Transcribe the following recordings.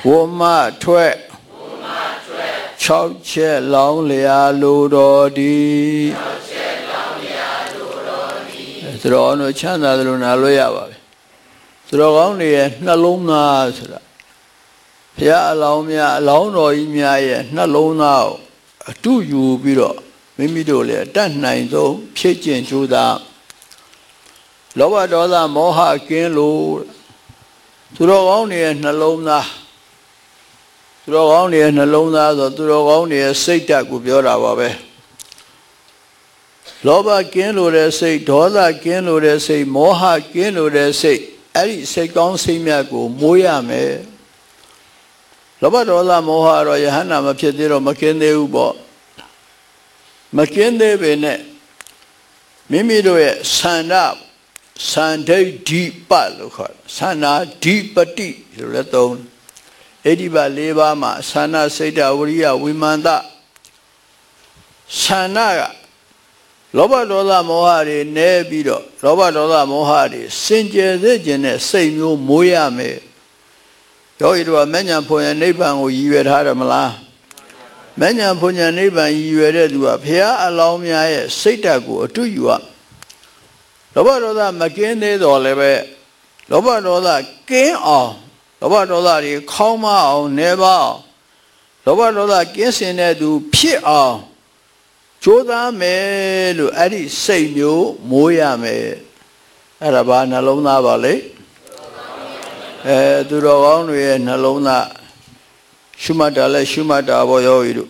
我妈ထွက်6ချက်လောင်းလျာလိုတော်သည်သူတော်တို့ချမ်းသာတယ်လို့နားလို့ရပါပြီသူတော်ကောင်းတွေရဲ့နှလုံးသားဆိုတာဘုရားအလောင်းများအလောင်းတော်ကြီးများရဲ့နှလုံးသားကိုအတူယူပြီးတော့မိမိတို့လည်းတတ်နိုင်ဆုံးဖြည့်ကျင့်ကြိုးစားလောဘဒေါသမောဟကင်းလို့သူတော်ကောင်းတွေရဲ့နှလုံးသားသူတော်ကောင်းတွေရဲ့နှလုံးသားဆိုသူတော်ကောင်းတွေရဲ့စိတ်ဓာတ်ကိုပြောတာပါပဲလောဘကင်းလို့တဲ့စိတ်ဒေါသကင်းလို့တဲ့စိတ်မောဟကင်းလို့တဲ့စိတ်အဲ့ဒီစိတ်ကောင်းစိတ်မြတ်ကိုမွေးရမယ်လောဘဒေါသမောဟတော့ယဟန္တာမဖြစ်သေးတော့မကင်းသေးဘူးပေါ့မကင်းသေးပေနဲ့မိမိတို့ရဲ့ဆန္ဒစန္ဒိဋ္ဌိပလို့ခေါ်ဆန္ဒဓိပတိလို့လည်းသုံးအဲ့ဒီပါ၄ပါးမှာဆန္ဒစိတ်ဓာတ်ဝိရိယဝိမာန်တဆန္ဒကလောဘဒေါသမောဟတွေနည်းပြီးတော့လောဘဒေါသမောဟတွေစင်ကြယ်စေခြင်းနဲ့စိတ်မျိုးမွေးရမယ်ယောဂီတို့ကမဉ္ဇဉ်ဖွဉ္ဇဉ်နိဗ္ဗာန်ကိုရည်ရွယ်ထားတယ်မလားမဉ္ဇဉ်ဖွဉ္ဇဉ်နိဗ္ဗာန်ရည်ရွယ်တဲ့သူကဘုရားအလောင်းများရဲ့စိတ်ဓာတ်ကိုအတူယူရလောဘဒေါသမကင်းသေးတော့လည်းပဲလောဘဒေါသကင်းအောင်လောဘဒေါသတွေခေါင်းမအောင်နေပါအောင်လောဘဒေါသကင်းစင်တဲ့သူဖြစ်အောင်ကြိုးစားမယ်လို့အဲ့ဒီစိတ်မျိုးမိုးရမယ်အဲ့ဒါဘာနှလုံးသားပါလေသူတော်ကောင်းတွေရဲ့နှလုံးသားရှုမှတ်တာလဲရှုမှတ်တာပေါ့ယောဂီတို့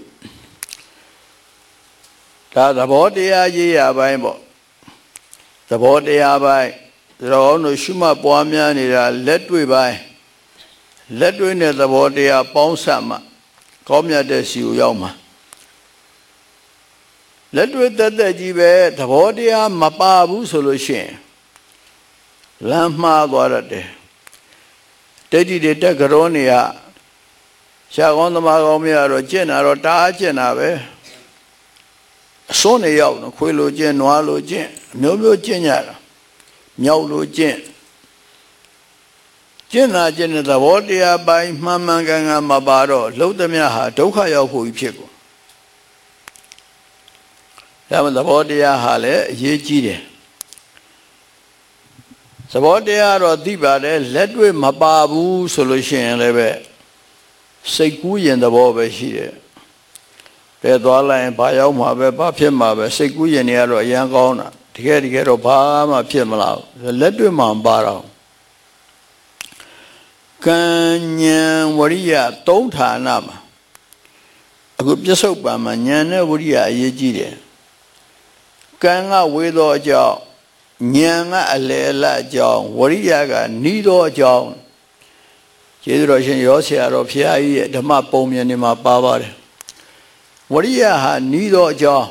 ဒါသဘောတရားရေးရပိုင်းပေါ့သဘောတရားပိုင်းသူတော်ကောင်းတို့ရှုမှတ်ပွားများနေတာလက်တွေ့ပိုင်းလက်တွေ့နဲ့သဘောတရားပေါင်းစပ်မှကောင်းမြတ်တဲ့စီကိုရောက်မှာလက်တွေ့တက်တက်ကြီးပဲသဘောတရားမပါဘူးဆိုလို့ရှိရင်လမ်းမှားသွားတယ်ဒိဋ္ဌိတွေတက်ကြရောနေရရှားကောင်းသမားကောင်းများတော့ကျင့်တာတော့တားကျင့်တာပဲအစွန်းနေရောက်တော့ခွေလိုကျင့်နွားလိုကျင့်မျိုးမျိုးကျင့်ကြတာမြောက်လိုကျင့်ကျင့်တာကျင့်တဲ့သဘောတရားပိုင်းမှန်မှန်ကန်ကန်မပါတော့လှုပ်သမျှဟာဒုက္ခရောက်ဖို့ဖြစ်ကုန်ဒါမှသဘောတရားဟာလည်းအရေးကြီးတယ်သဘောတရားတော့သိပါတယ်လက်တွေ့မပါဘူးဆိုလို့ရှိရင်လည်းပဲစိတ်ကူးရင်သဘောပဲရှိတယ်ဘယ်သွားလိုက်ရင်ဘာရောက်မှာပဲဘာဖြစ်မှာပဲစိတ်ကူးရင်တွေကတော့အရန်ကောင်းတာတကယ်တော့ဘာမှဖြစ်မလားလက်တွေ့မှမပါတော့ကံဉာဏ်ဝရိယသုံးဌာနမှာအခုပြစ္ဆုတ်ပံမှာဉာဏ်နဲ့ဝရိယအရေးကြီးတယ်ကံကဝေသောအကြောင်းဉာဏ်ကအလယ်အလတ်အကြောင်းဝရိယကနီးသောအကြောင်းကျေးဇူးတော်ရှင်ရောဆရာတော်ဘုရားကြီးရဲ့ဓမ္မပုံမြင်တွေမှာပါပါတယ်ဝရိယဟာနီးသောအကြောင်း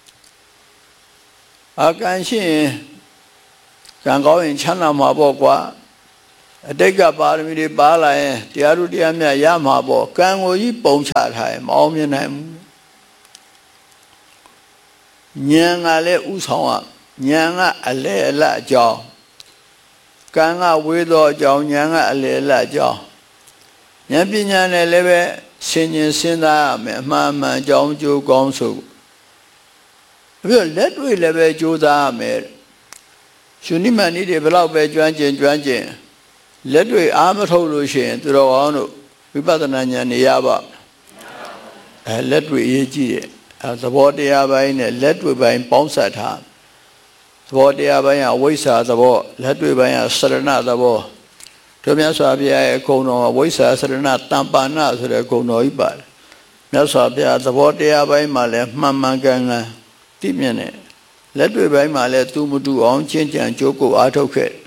အကံရှိရင်ကံကောင်းရင်ချမ်းသာမှာပေါ့ကွာအတိတ်ကပါရမီတွေပါလာရင်တရားတို့တရားမြတ်ရမှာပေါ့ကံကိုကြီးပုံချထားရင်မအောင်မြင်နိုင်ဘူးဉာဏ်ကလည်းဥဆောင်ရဉာဏ်ကအလယ်အလတ်အကြောင်းကံကဝေသောအကြောင်းဉာဏ်ကအလယ်အလတ်အကြောင်းဉာဏ်ပညာနဲ့လည်းပဲဆင်ញင်စဉ်းစားရမယ်အမှန်မှန်အကြောင်းကျိုးကောင်းဆိုပြီးတော့လက်တွေ့လည်းပဲကြိုးစားရမယ်ရှင်နိမန်ဤတွေဘလောက်ပဲကျွမ်းကျင်လက်တွေ့အားမထုတ်လို့ရှိရင်သူတော်ကောင်းတို့ဝိပဿနာဉာဏ်နေရပါလက်တွေ့အရေးကြီးတယ်သဘောတရားပိုင်းနဲ့လက်တွေ့ပိုင်းပေါင်းစပ်ထားသဘောတရားပိုင်းကဝိဇ္ဇာသဘောလက်တွေ့ပိုင်းကစရဏသဘောတို့မြတ်စွာဘုရားရဲ့ဂုဏ်တော်ဝိဇ္ဇာစရဏတမ္ပါဏဆိုတဲ့ဂုဏ်တော်ကြီးပါတယ်မြတ်စွာဘုရားသဘောတရားပိုင်းမှာလည်းမှန်မှန်ကန်ကန်သိမြင်တယ်လက်တွေ့ပိုင်းမှာလည်းသူမတူအောင်ကျင့်ကြံကြိုးကိုအားထုတ်ခဲ့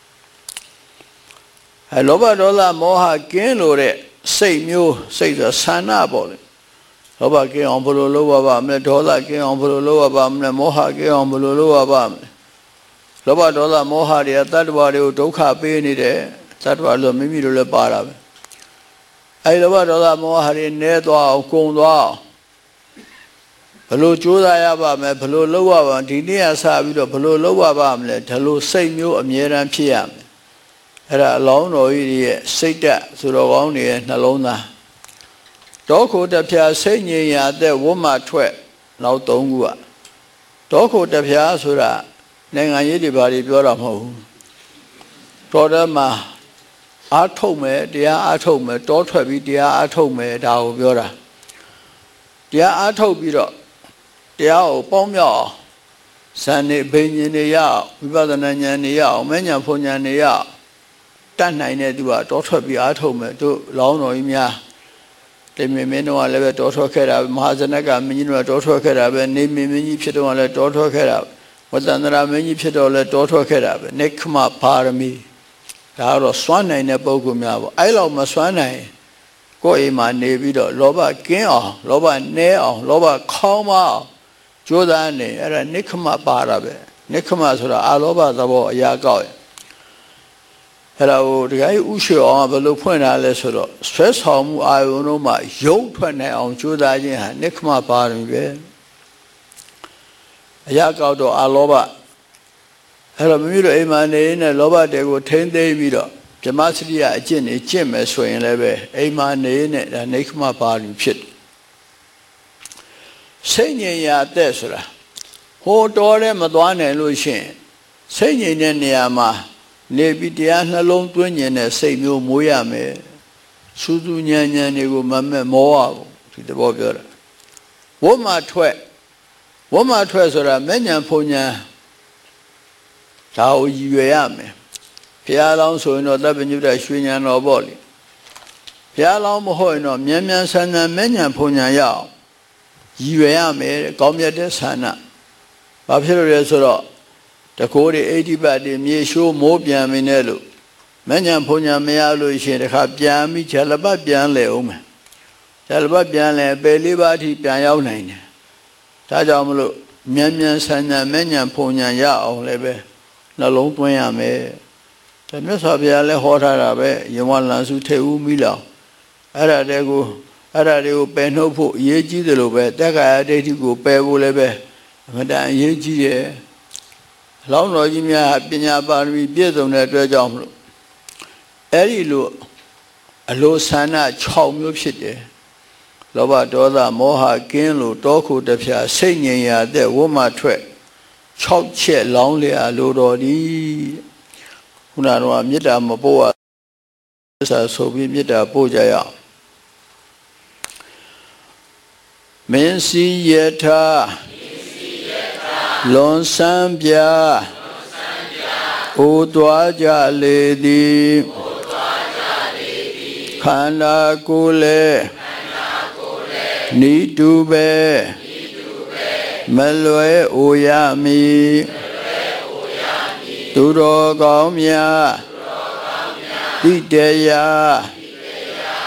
လောဘဒေါသမောဟကင်းလို့တဲ့စိတ်မျိုးစိတ်ဆိုဆန္ဒပေါ့လေလောဘကင်းအောင်ဘယ်လိုလုပ်ရပါမလဲဒေါသကင်းအောင်ဘယ်လိုလုပ်ရပါမလဲမောဟကင်းအောင်ဘယ်လိုလုပ်ရပါမလဲလောဘဒေါသမောဟတွေကတတ္တဝါတွေကိုဒုက္ခပေးနေတယ်တတ္တဝါလို့မိမိတို့လည်းပါတာပဲအဲဒီလောဘဒေါသမောဟတွေနည်းသွားအောင်ကုန်သွားအောင်ဘယ်လိုကြိုးစားရပါမလဲဘယ်လိုလုပ်ရပါဒီနေ့ကစပြီးတော့ဘယ်လိုလုပ်ရပါမလဲဒီလိုစိတ်မျိုးအမြဲတမ်းဖြစ်ရမယ်အဲ့ဒါအလောင်းတော်ကြီးရဲ့စိတ်ဓာတ်ဆိုတော်ကောင်းတွေရဲ့နှလုံးသားဒေါခိုတပြာစိတ်ငြိမ်ရာတဲ့ဝတ်မှထွက်နောက်၃ခုကဒေါခိုတပြာဆိုတာနိုင်ငံရေးတွေဘာတွေပြောတာမဟုတ်ဘူးတော်တယ်မှာအားထုတ်မယ်တရားအားထုတ်မယ်တောထွက်ပြီးတရားအားထုတ်မယ်ဒါကိုပြောတာတရားအားထုတ်ပြီးတော့တရားကိုပေါင်းမြောက်အောင်ဇန်နေဘိညာဉ်တွေရအောင်ဝိပဿနာဉာဏ်တွေရအောင်မဉဏ်ဖုန်ဉာဏ်တွေရအောင်တတ်နိုင်တဲ့သူကတောထွက်ပြီးအားထုတ်မယ်တို့လောင်းတော်ကြီးများတေမင်းမင်းတို့ကလည်းပဲတောထွက်ခဲ့တာမဟာဇနကမင်းကြီးတို့ကတောထွက်ခဲ့တာပဲနေမင်းမင်းကြီးဖြစ်တော့လည်းတောထွက်ခဲ့တာဝတ္တန္တရာမင်းကြီးဖြစ်တော့လည်းတောထွက်ခဲ့တာပဲနိက္ခမပါရမီဒါတော့စွမ်းနိုင်တဲ့ပုဂ္ဂိုလ်များပေါ့အဲ့လောက်မစွမ်းနိုင်ကိုယ်အိမ်မှာနေပြီးတော့လောဘကင်းအောင်လောဘနည်းအောင်လောဘခေါင်းမအောင်ကြိုးစားနေအဲ့ဒါနိက္ခမပါရပဲနိက္ခမဆိုတာအာလောဘသဘောအရာကောက်အဲ့ဒါကိုဒီကကြီးဥရှိအောင်ဘယ်လိုဖွင့်ထားလဲဆိုတော့ဆွဲဆောင်မှုအာယုံတို့မှာရုပ်ထွက်နိုင်အောင်ကြိုးစားခြင်းဟာနိက္ခမပါရပဲအရာကောက်တော့အာလောဘအဲ့တော့မိမိတို့အိမ်မှာနေနဲ့လောဘတွေကိုထိမ့်သိမ်းပြီးတော့ဓမ္မစရိယအကျင့်တွေကျင့်မယ်ဆိုရင်လည်းပဲအိမ်မှာနေနဲ့ဒါနိက္ခမပါရဖြစ်စိတ်ငြိမ်ရာတဲ့ဆိုတာဟိုတော်တဲ့မသွားနိုင်လို့ရှိရင်စိတ်ငြိမ်တဲ့နေရာမှာနေပြီးတရားနှလုံးသွင်းခြင်းနဲ့စိတ်မျိုးမွေးရမယ်စူးစူးညံညံတွေကိုမမဲ့မောရဘူးဒီသဘောပြောတာဝတ်မှထွက်ဆိုတာမဲ့ညာဖုန်ညာဒါကိုရည်ရွယ်ရမယ်ဘုရားလောင်းဆိုရင်တော့တပ်ပညုတရွှေညာတော်ပေါ့လေဘုရားလောင်းမဟုတ်ရင်တော့မြန်မြန်ဆန်ဆန်မဲ့ညာဖုန်ညာရအောင်ရည်ရွယ်ရမယ်ကောင်းမြတ်တဲ့ဆန္ဒဘာဖြစ်လို့လဲဆိုတော့တကိုးတွေအိဋ္ဌိပတ်တွေမြေရှိုးမိုးပြန်မင်းနဲ့လို့မဉ္ဇဉ်ဖုန်ညာမရလို့ရှိရင်တခါပြန်ပြီးခြေလပတ်ပြန်လဲအောင်မယ်ခြေလပတ်ပြန်လဲပယ်လေးပါးအထိပြန်ရောက်နိုင်တယ်ဒါကြောင့်မလို့မြန်မြန်ဆန်ဆန်မဉ္ဇဉ်ဖုန်ညာရအောင်လည်းပဲနှလုံးသွင်းရမယ်ဒါမြတ်စွာဘုရားလည်းဟောထားတာပဲယဝလန်စုထေဦးမိလောင်အဲ့ဒါတွေကိုပယ်နှုတ်ဖို့အရေးကြီးတယ်လို့ပဲတက္ကရာဒိဋ္ဌိကိုပယ်ဖို့လည်းပဲအမှန်တန်အရေးကြီးတယ်လောင်းတော်ကြီးများပညာပါရမီပြည့်စုံတဲ့အတွက်ကြောင့်မလို့အဲ့ဒီလိုအလိုဆန္ဒ6မျိုးဖြစ်တယ်လောဘဒေါသမောဟကင်းလို့တောခုတဖြာစိတ်ငြိမ်ရာတဲ့ဝတ်မှထွက်6ချက်လောင်းလျာလိုတော်ဒီခုနကတော့မေတ္တာမပို့ရဆိုပြီးမေတ္တာပို့ကြရအောင်မင်းစီယထာလွန်ဆန်းပြအိုသွားကြလေသည်ခန္ဓာကိုယ်လေနိတုပဲမလွယ်အိုရမည်သူတော်ကောင်းများတိတရာ